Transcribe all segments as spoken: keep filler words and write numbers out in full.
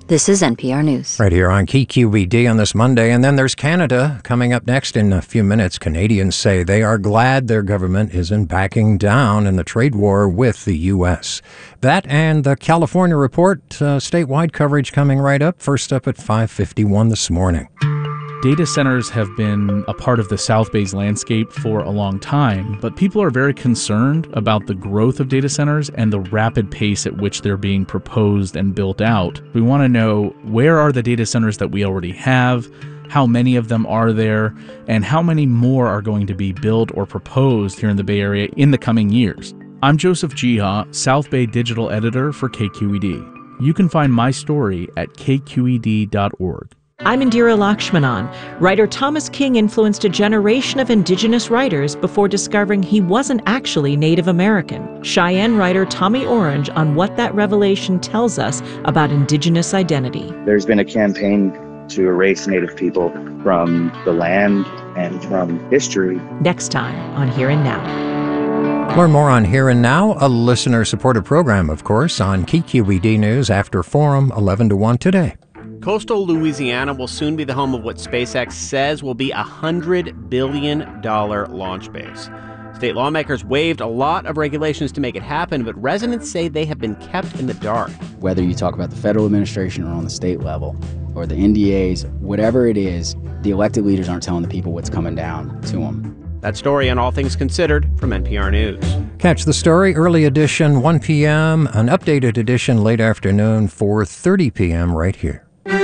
This is N P R News. Right here on K Q E D on this Monday. And then there's Canada coming up next in a few minutes. Canadians say they are glad their government isn't backing down in the trade war with the U S. That and the California report, uh, statewide coverage coming right up. First up at five fifty-one this morning. Data centers have been a part of the South Bay's landscape for a long time, but people are very concerned about the growth of data centers and the rapid pace at which they're being proposed and built out. We want to know, where are the data centers that we already have? How many of them are there? And how many more are going to be built or proposed here in the Bay Area in the coming years? I'm Joseph Jiha, South Bay digital editor for K Q E D. You can find my story at k q e d dot org. I'm Indira Lakshmanan. Writer Thomas King influenced a generation of indigenous writers before discovering he wasn't actually Native American. Cheyenne writer Tommy Orange on what that revelation tells us about indigenous identity. There's been a campaign to erase Native people from the land and from history. Next time on Here and Now. Learn more on Here and Now, a listener-supported program, of course, on K Q E D News after Forum, eleven to one today. Coastal Louisiana will soon be the home of what SpaceX says will be a one hundred billion dollars launch base. State lawmakers waived a lot of regulations to make it happen, but residents say they have been kept in the dark. Whether you talk about the federal administration or on the state level, or the N D As, whatever it is, the elected leaders aren't telling the people what's coming down to them. That story and All Things Considered from N P R News. Catch the story, early edition, one p.m., an updated edition, late afternoon, four thirty p.m., right here.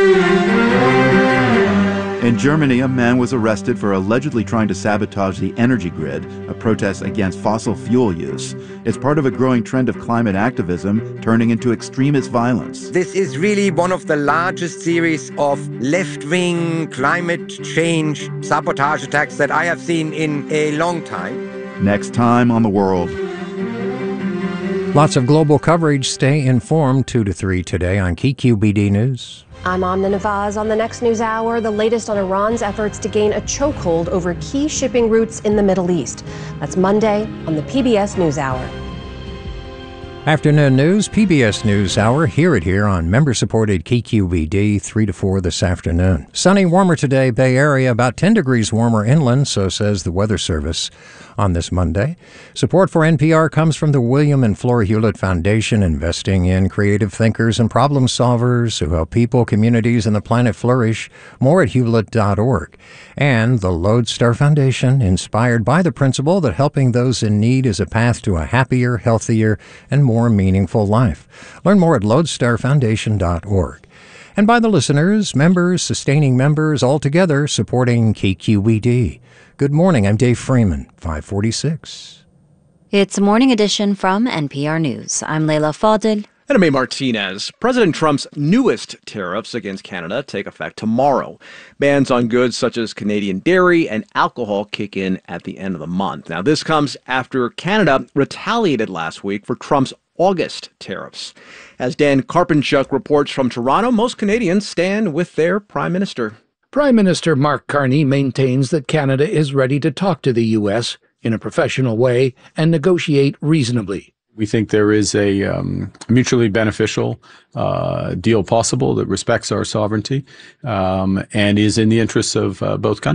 In Germany, a man was arrested for allegedly trying to sabotage the energy grid, a protest against fossil fuel use. It's part of a growing trend of climate activism turning into extremist violence. This is really one of the largest series of left-wing climate change sabotage attacks that I have seen in a long time. Next time on The World. Lots of global coverage. Stay informed two to three today on K Q E D News. I'm Amna Nawaz. On the next news hour, the latest on Iran's efforts to gain a chokehold over key shipping routes in the Middle East. That's Monday on the P B S NewsHour. Afternoon news, P B S NewsHour. Hear it here on member-supported K Q E D, three to four this afternoon. Sunny, warmer today, Bay Area, about ten degrees warmer inland, so says the Weather Service on this Monday. Support for N P R comes from the William and Flora Hewlett Foundation, investing in creative thinkers and problem solvers who help people, communities, and the planet flourish. More at hewlett dot org. And the Lodestar Foundation, inspired by the principle that helping those in need is a path to a happier, healthier, and more meaningful life. Learn more at lodestar foundation dot org. And by the listeners, members, sustaining members, all together supporting K Q E D. Good morning, I'm Dave Freeman, five forty-six. It's a morning edition from N P R News. I'm Leila Fadel. And I'm May Martinez. President Trump's newest tariffs against Canada take effect tomorrow. Bans on goods such as Canadian dairy and alcohol kick in at the end of the month. Now, this comes after Canada retaliated last week for Trump's August tariffs. As Dan Karpenchuk reports from Toronto, most Canadians stand with their prime minister. Prime Minister Mark Carney maintains that Canada is ready to talk to the U S in a professional way and negotiate reasonably. We think there is a um, mutually beneficial uh, deal possible that respects our sovereignty um, and is in the interests of uh, both countries.